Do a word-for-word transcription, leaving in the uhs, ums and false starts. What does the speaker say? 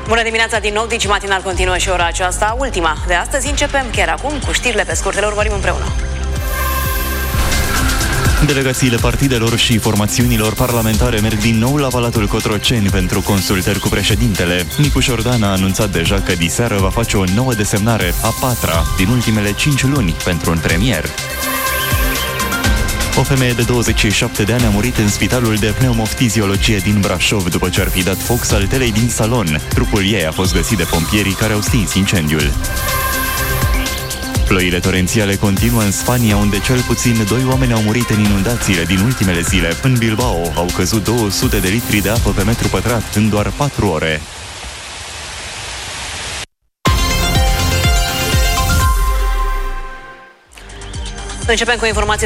Bună dimineața din nou, Digi Matinal continuă și ora aceasta, ultima de astăzi. Începem chiar acum cu știrile pe scurt, le urmărim împreună. Delegațiile partidelor și formațiunilor parlamentare merg din nou la Palatul Cotroceni pentru consultări cu președintele. Nicu Șordan a anunțat deja că diseară va face o nouă desemnare, a patra, din ultimele cinci luni, pentru un premier. O femeie de douăzeci și șapte de ani a murit în spitalul de pneumoftiziologie din Brașov după ce ar fi dat foc saltelei din salon. Trupul ei a fost găsit de pompierii care au stins incendiul. Ploile torențiale continuă în Spania, unde cel puțin doi oameni au murit în inundațiile din ultimele zile. În Bilbao au căzut două sute de litri de apă pe metru pătrat în doar patru ore. Începem cu informații